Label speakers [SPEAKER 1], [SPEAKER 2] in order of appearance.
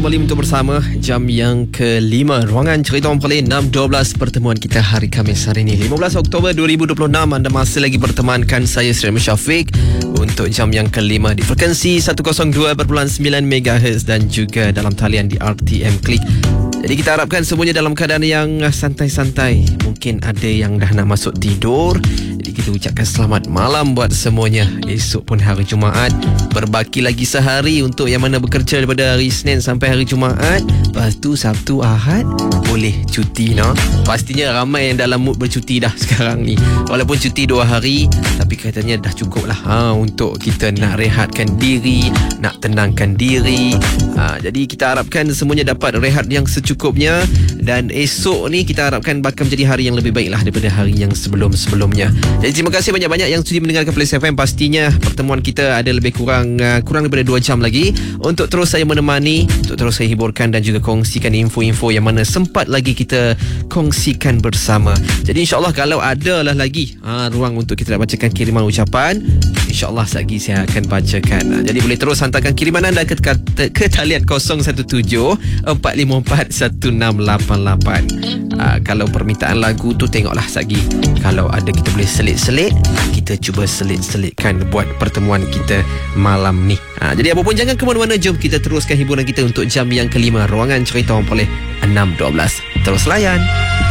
[SPEAKER 1] kembali untuk bersama jam yang kelima Ruangan Cerita Orang Pelik 6.12 pertemuan kita hari Khamis hari ini 15 Oktober 2026. Anda masih lagi bertemankan saya Sri Syafiq untuk jam yang kelima di frekuensi 102.9 MHz dan juga dalam talian di RTM Klik. Jadi kita harapkan semuanya dalam keadaan yang santai-santai. Mungkin ada yang dah nak masuk tidur. Jadi kita ucapkan selamat malam buat semuanya. Esok pun hari Jumaat. Berbaki lagi sehari untuk yang mana bekerja daripada hari Isnin sampai hari Jumaat. Lepas tu Sabtu, Ahad boleh cuti, no? Pastinya ramai yang dalam mood bercuti dah sekarang ni. Walaupun cuti 2 hari, tapi katanya dah cukup lah untuk kita nak rehatkan diri, nak tenangkan diri. Jadi kita harapkan semuanya dapat rehat yang secukupnya. Dan esok ni kita harapkan bakal menjadi hari yang lebih baik lah daripada hari yang sebelum-sebelumnya. Jadi terima kasih banyak-banyak yang sudi mendengarkan Plays FM. Pastinya pertemuan kita ada lebih kurang daripada 2 jam lagi untuk terus saya menemani, untuk terus saya hiburkan dan juga kongsikan info-info yang mana sempat lagi kita kongsikan bersama. Jadi insyaAllah kalau ada lah lagi ruang untuk kita nak bacakan kiriman ucapan, insyaAllah lagi saya akan bacakan. Jadi boleh terus hantarkan kiriman anda ke talian 017-454-1688. Kalau permintaan lagu tu tengoklah lagi. Kalau ada kita boleh selit-selit, kita cuba selit-selitkan buat pertemuan kita malam ni. Jadi apa pun jangan ke mana-mana, jom kita teruskan hiburan kita untuk jam yang kelima Ruangan Cerita Orang Pelik 6.12. Terus layan.